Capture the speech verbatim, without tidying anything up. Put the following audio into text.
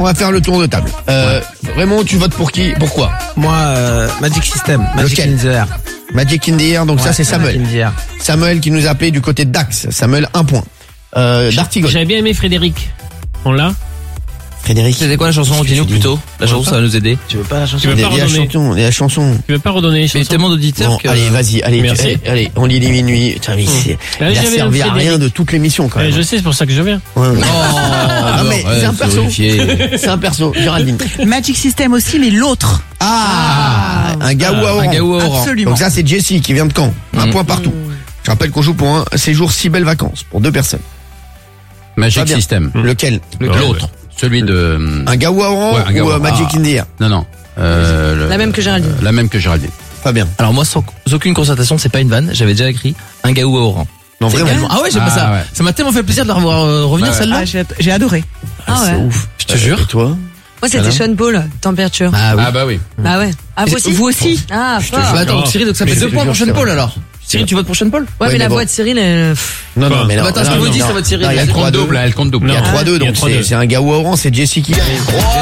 on va faire le tour de table. Euh, Raymond, tu votes pour qui? Pourquoi? Moi, euh, Magic System. Magic Lequel? in the Air. Magic in the Air, donc Ouais, ça c'est Samuel. Magic in the Air. Samuel qui nous a appelé du côté de Dax. Samuel, un point. Euh, D'Artigol. J'avais bien aimé Frédéric. On l'a? Frédéric. C'était quoi la chanson? Dis-nous plutôt. La chanson, ça va nous aider. Tu veux pas la chanson? Tu veux Il y pas a la redonner? chanson, il y a la chanson. Tu veux pas redonner les Mais chansons? tellement d'auditeurs Bon, que... allez, vas-y, allez, Merci. tu- allez, allez, on lit les minuit. Putain, mais c'est- Là, il a j'avais servi un à Frédéric. rien de toute l'émission quand Eh, même. je sais, c'est pour ça que je viens. Ouais, ouais. Oh, Non, mais c'est un perso. C'est un perso, Géraldine. Magic System aussi, mais l'autre. Ah, un gaou à Un orange. gaou à orange. Absolument. Donc ça c'est Jessie qui vient de Caen. Un Mhm. point partout. Je rappelle qu'on joue pour un séjour si belles vacances pour deux personnes. Magic Fabien. System. Lequel? L'autre. Celui de... Un gaou à orange Ouais, un gaou ou à euh, Magic orange. in the Air? Non, non. Euh, le- La même que Géraldine. La même que Géraldine. Fabien. Alors moi, sans aucune concertation, c'est pas une vanne. J'avais déjà écrit un gaou à orange. Non, C'est vraiment. également- Ah ouais, j'aime Ah pas ça. ouais. Ça m'a tellement fait plaisir de la revoir euh, revenir Ouais, ouais. celle-là. Ah, j'ai, j'ai adoré. Ah C'est ouais. ouf. Je te jure. Et toi? Moi, c'était Sean Paul, Température. Ah oui. Ah bah oui. Bah ouais. Ah, vous aussi? Vous aussi. Ah, te fort. jure. Bah attends, donc Cyril, donc ça Mais fait je deux te points jure, pour Sean c'est Paul vrai. alors. Cyril, tu votes pour Sean Paul? Ouais, Ouais, mais mais la bon. voix de Cyril, elle... pff. Non, non, mais non. Bah, attends, non, ce que vous non, dites, non. ça va tirer. Non, il y a Elle trois compte deux. double, elle compte double. Il y a Non. trois deux, Il y a donc trois c'est deux. c'est un gaou à orange, c'est Jessie qui gagne.